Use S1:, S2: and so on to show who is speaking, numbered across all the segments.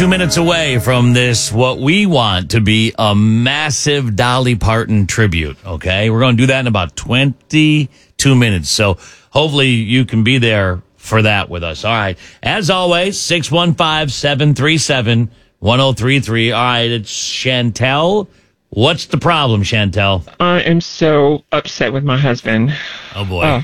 S1: 2 minutes away from this, what we want to be a massive Dolly Parton tribute. Okay, we're going to do that in about 22 minutes. So hopefully you can be there for that with us. All right. As always, 615-737-1033. All right, it's Chantel. What's the problem, Chantel?
S2: I am so upset with my husband.
S1: Oh, boy.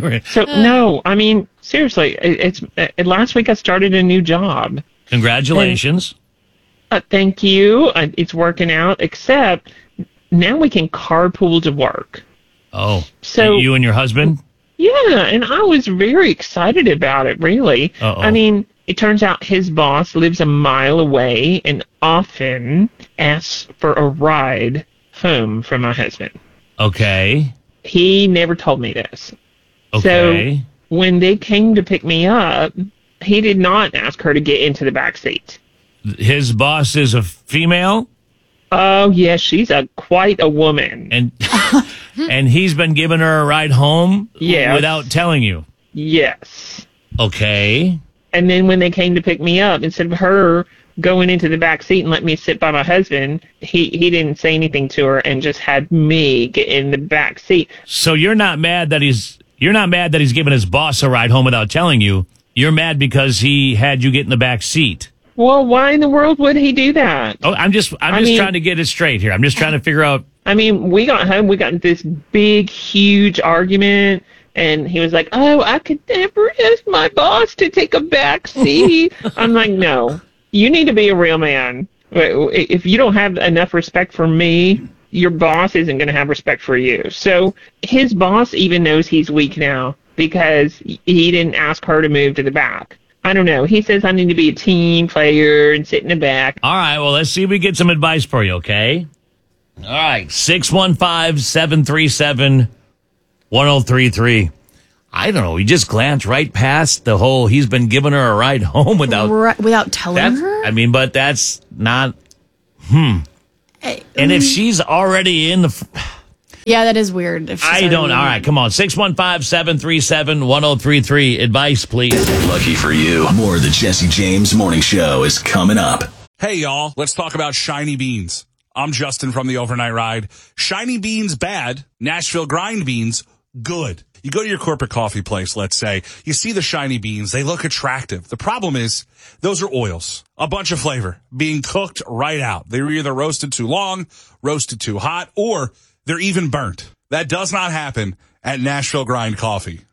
S2: No, I mean, seriously, it's last week I started a new job.
S1: Congratulations.
S2: Thank you. It's working out, except now we can carpool to work.
S1: Oh,
S2: so
S1: you and your husband?
S2: Yeah, and I was very excited about it, really.
S1: Uh-oh.
S2: I mean, it turns out his boss lives a mile away and often asks for a ride home from my husband.
S1: Okay.
S2: He never told me this.
S1: Okay.
S2: So when they came to pick me up, he did not ask her to get into the back seat.
S1: His boss is a female?
S2: Oh, yes, she's quite a woman.
S1: And and he's been giving her a ride home without telling you?
S2: Yes.
S1: Okay.
S2: And then when they came to pick me up, instead of her going into the back seat and let me sit by my husband, he didn't say anything to her and just had me get in the back seat.
S1: So you're not mad that he's giving his boss a ride home without telling you. You're mad because he had you get in the back seat.
S2: Well, why in the world would he do that?
S1: Oh, I'm just trying to get it straight here. I'm just trying to figure out.
S2: I mean, we got home, we got in this big, huge argument, and he was like, "Oh, I could never ask my boss to take a back seat." I'm like, "No, you need to be a real man. If you don't have enough respect for me, your boss isn't going to have respect for you." So his boss even knows he's weak now because he didn't ask her to move to the back. I don't know. He says I need to be a team player and sit in the back.
S1: All right, well, let's see if we get some advice for you, okay? All right, 615-737-1033. I don't know. We just glanced right past the whole he's been giving her a ride home
S3: without telling her?
S1: I mean, but that's not... And if she's already in the...
S3: Yeah, that is weird.
S1: I don't. All right, come on. 615-737-1033. Advice, please.
S4: Lucky for you. More of the Jesse James Morning Show is coming up.
S5: Hey, y'all. Let's talk about Shiny Beans. I'm Justin from the Overnight Ride. Shiny Beans bad. Nashville Grind Beans good. You go to your corporate coffee place, let's say. You see the shiny beans. They look attractive. The problem is those are oils. A bunch of flavor being cooked right out. They were either roasted too long, roasted too hot, or they're even burnt. That does not happen at Nashville Grind Coffee.